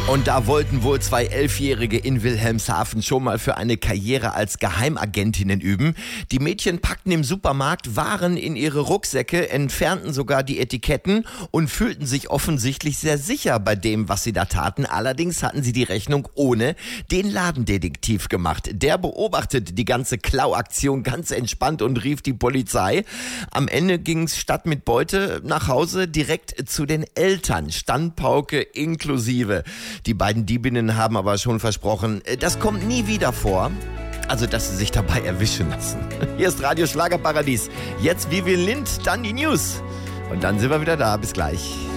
Und da wollten wohl zwei Elfjährige in Wilhelmshaven schon mal für eine Karriere als Geheimagentinnen üben. Die Mädchen packten im Supermarkt Waren in ihre Rucksäcke, entfernten sogar die Etiketten und fühlten sich offensichtlich sehr sicher bei dem, was sie da taten. Allerdings hatten sie die Rechnung ohne den Ladendetektiv gemacht. Der beobachtete die ganze Klauaktion ganz entspannt und rief die Polizei. Am Ende ging es statt mit Beute nach Hause direkt zu den Eltern, Standpauke inklusive. Die beiden Diebinnen haben aber schon versprochen, das kommt nie wieder vor. Also, dass sie sich dabei erwischen lassen. Hier ist Radio Schlagerparadies. Jetzt Vivian Lind, dann die News. Und dann sind wir wieder da. Bis gleich.